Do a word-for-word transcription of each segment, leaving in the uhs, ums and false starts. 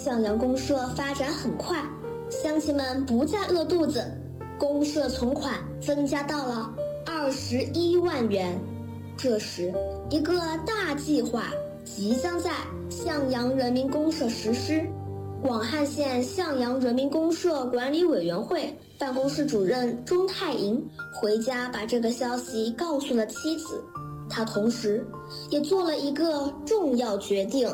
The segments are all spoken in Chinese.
向阳公社发展很快，乡亲们不再饿肚子，公社存款增加到了二十一万元。这时，一个大计划即将在向阳人民公社实施。广汉县向阳人民公社管理委员会办公室主任钟太营回家把这个消息告诉了妻子，他同时也做了一个重要决定。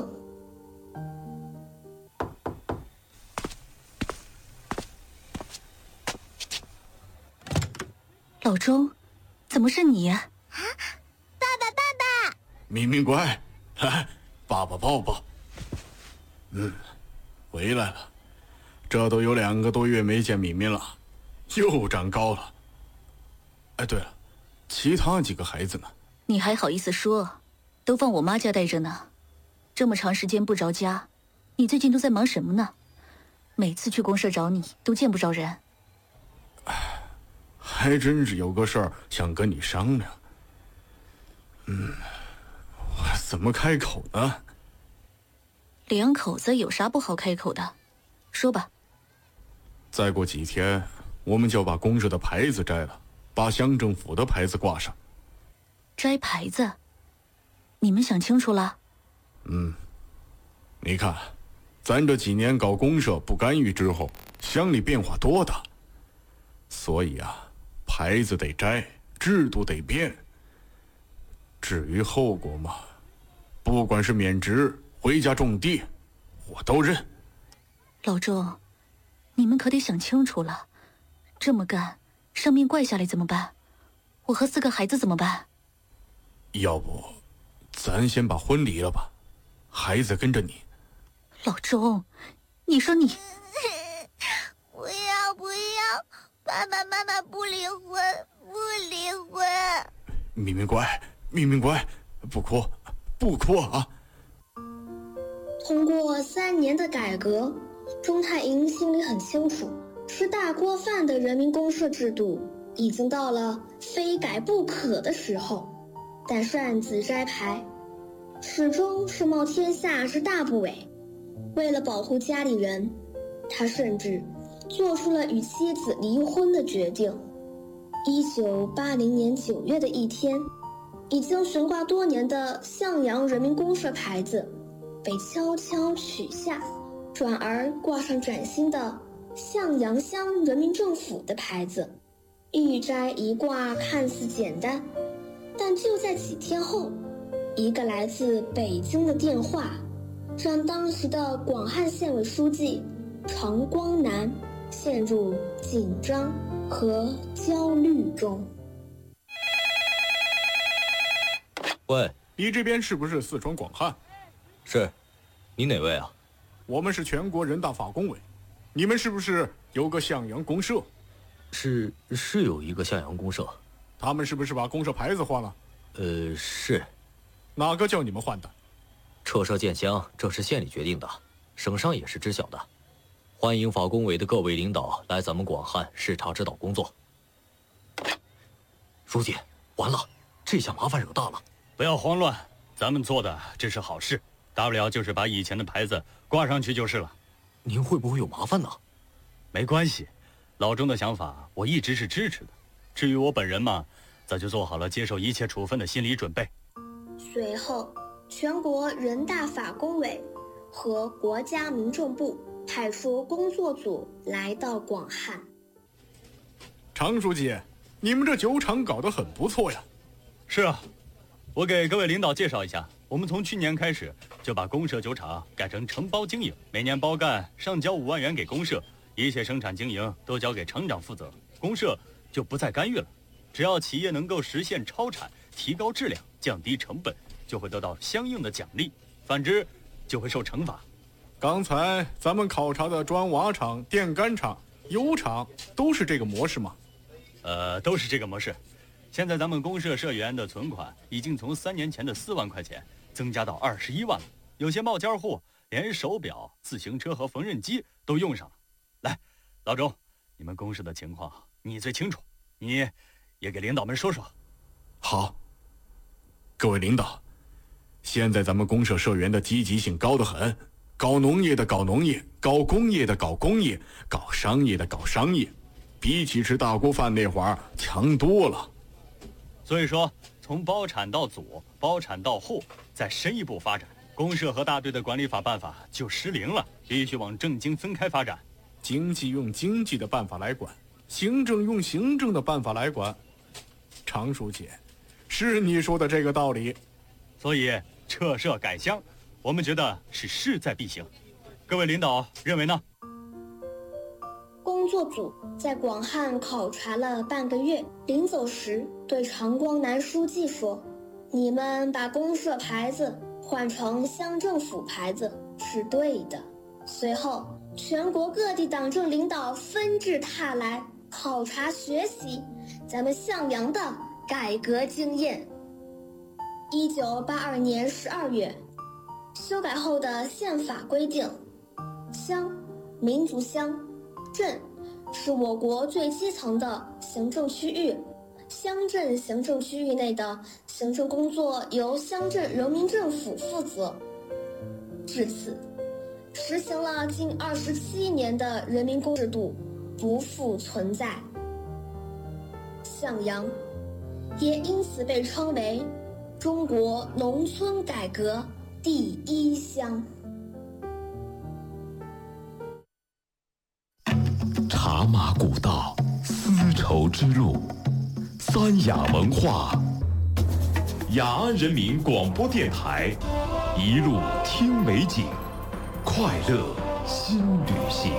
老钟，怎么是你呀？ 啊，爸爸爸爸！ 明明乖，来，爸爸抱抱。嗯，回来了，这都有两个多月没见敏敏了，又长高了。哎，对了，其他几个孩子呢？ 你还好意思说？都放我妈家带着呢。这么长时间不着家，你最近都在忙什么呢？每次去公社找你，都见不着人。 哎，还真是有个事儿想跟你商量。嗯，我怎么开口呢？ 两口子有啥不好开口的？说吧。 再过几天，我们就要把公社的牌子摘了，把乡政府的牌子挂上。 摘牌子？你们想清楚了？ 嗯，你看，咱这几年搞公社不干预之后，乡里变化多大。所以啊，牌子得摘，制度得变。至于后果嘛，不管是免职、回家种地，我都认。 老钟，你们可得想清楚了，这么干，上面怪下来怎么办？我和四个孩子怎么办？ 要不，咱先把婚离了吧，孩子跟着你。 老钟，你说你…… 不要不要，爸爸妈妈不离婚，不离婚。 明明乖，明明乖，不哭，不哭啊！ 通过三年的改革，钟太营心里很清楚，吃大锅饭的人民公社制度已经到了非改不可的时候。但擅自摘牌，始终是冒天下之大不韪。为了保护家里人，他甚至做出了与妻子离婚的决定。一九八零年九月的一天，已经悬挂多年的向阳人民公社牌子被悄悄取下，转而挂上崭新的向阳乡人民政府的牌子。一摘一挂看似简单，但就在几天后，一个来自北京的电话让当时的广汉县委书记常光南陷入紧张和焦虑中。 喂， 你这边是不是四川广汉？ 是，你哪位啊？ 我们是全国人大法工委，你们是不是有个向阳公社？ 是是有一个向阳公社。 他们是不是把公社牌子换了？ 呃，是。 哪个叫你们换的？ 撤社建乡，这是县里决定的，省上也是知晓的。欢迎法工委的各位领导来咱们广汉视察指导工作。书记，完了，这下麻烦惹大了。 不要慌乱，咱们做的这是好事，大不了就是把以前的牌子挂上去就是了。 您会不会有麻烦呢？ 没关系，老钟的想法我一直是支持的。至于我本人嘛，早就做好了接受一切处分的心理准备。 随后，全国人大法工委和国家民政部派出工作组来到广汉。 常书记，你们这酒厂搞得很不错呀。 是啊，我给各位领导介绍一下，我们从去年开始就把公社酒厂改成承包经营，每年包干上交五万元给公社，一切生产经营都交给厂长负责，公社就不再干预了。只要企业能够实现超产，提高质量，降低成本，就会得到相应的奖励，反之就会受惩罚。 刚才咱们考察的砖瓦厂、电杆厂、油厂都是这个模式吗？ 呃，都是这个模式。现在咱们公社社员的存款已经从三年前的四万块钱增加到二十一万了，有些冒尖户连手表、自行车和缝纫机都用上了。来，老钟，你们公社的情况你最清楚，你也给领导们说说。 好，各位领导，现在咱们公社社员的积极性高得很， 搞农业的搞农业，搞工业的搞工业，搞商业的搞商业，比起吃大锅饭那会儿强多了。 所以说，从包产到左，包产到后，再深一步发展，公社和大队的管理法办法就失灵了，必须往政经分开发展。 经济用经济的办法来管，行政用行政的办法来管。常书记，是你说的这个道理。 所以撤社改乡，我们觉得是势在必行。各位领导认为呢？ 工作组在广汉考察了半个月，临走时对常光南书记说：“你们把公社牌子换成乡政府牌子是对的。”随后，全国各地党政领导纷至沓来考察学习咱们向阳的改革经验。一九八二年十二月，修改后的宪法规定，乡、民族乡、镇是我国最基层的行政区域，乡镇行政区域内的行政工作由乡镇人民政府负责。至此，实行了近二十七年的人民公制度不复存在。向阳也因此被称为中国农村改革第一乡。 茶马古道，丝绸之路，三雅文化。雅安人民广播电台，一路听美景，快乐新旅行。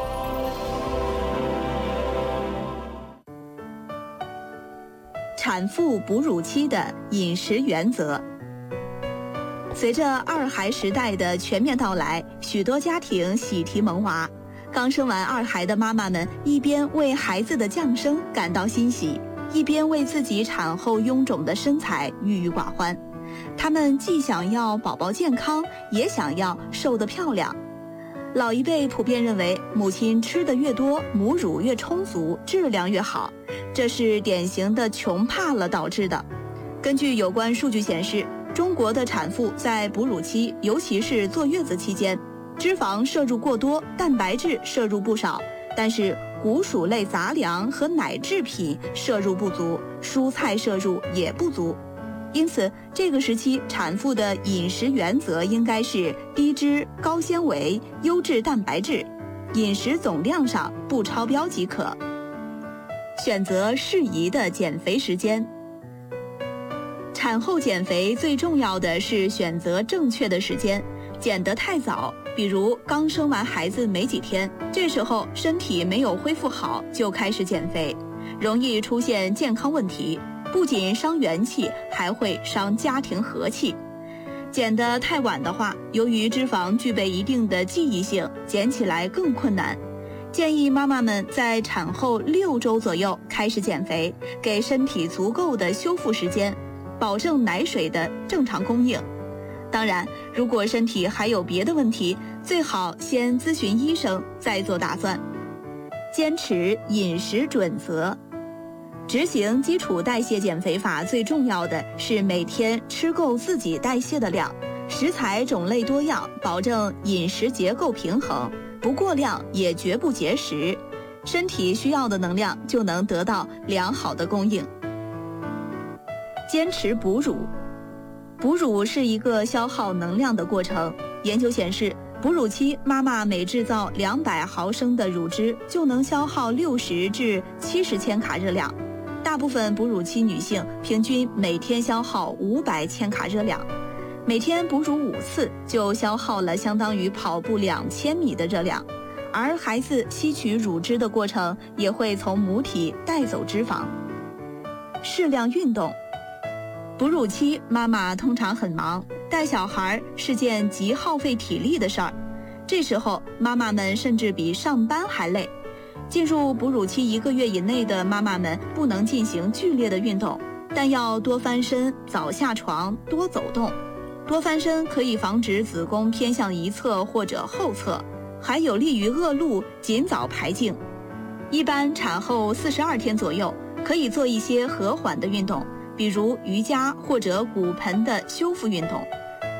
产妇哺乳期的饮食原则。随着二孩时代的全面到来，许多家庭喜提萌娃。刚生完二孩的妈妈们一边为孩子的降生感到欣喜，一边为自己产后臃肿的身材郁郁寡欢。他们既想要宝宝健康，也想要瘦得漂亮。老一辈普遍认为，母亲吃得越多，母乳越充足，质量越好，这是典型的穷怕了导致的。根据有关数据显示，中国的产妇在哺乳期，尤其是坐月子期间，脂肪摄入过多，蛋白质摄入不少，但是谷薯类杂粮和奶制品摄入不足，蔬菜摄入也不足。因此，这个时期产妇的饮食原则应该是低脂、高纤维、优质蛋白质，饮食总量上不超标即可。选择适宜的减肥时间。产后减肥最重要的是选择正确的时间，减得太早，比如刚生完孩子没几天，这时候身体没有恢复好就开始减肥，容易出现健康问题，不仅伤元气，还会伤家庭和气。减得太晚的话，由于脂肪具备一定的记忆性，减起来更困难。建议妈妈们在产后六周左右开始减肥，给身体足够的修复时间，保证奶水的正常供应。当然，如果身体还有别的问题，最好先咨询医生，再做打算。坚持饮食准则。执行基础代谢减肥法最重要的是每天吃够自己代谢的量，食材种类多样，保证饮食结构平衡，不过量也绝不节食，身体需要的能量就能得到良好的供应。坚持哺乳。哺乳是一个消耗能量的过程，研究显示，哺乳期妈妈每制造两百毫升的乳汁就能消耗六十至七十千卡热量。大部分哺乳期女性平均每天消耗五百千卡热量，每天哺乳五次就消耗了相当于跑步两千米的热量。而孩子吸取乳汁的过程也会从母体带走脂肪。适量运动。哺乳期妈妈通常很忙，带小孩是件极耗费体力的事儿，这时候妈妈们甚至比上班还累。进入哺乳期一个月以内的妈妈们不能进行剧烈的运动，但要多翻身，早下床，多走动。多翻身可以防止子宫偏向一侧或者后侧，还有利于恶露尽早排净。一般产后四十二天左右，可以做一些和缓的运动，比如瑜伽或者骨盆的修复运动。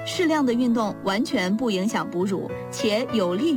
适量的运动完全不影响哺乳，且有利于